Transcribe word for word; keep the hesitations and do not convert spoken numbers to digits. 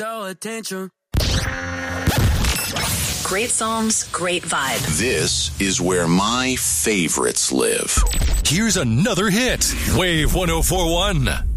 Throw attention. Great songs, great vibe. This is where my favorites live. Here's another hit. Wave one oh four one.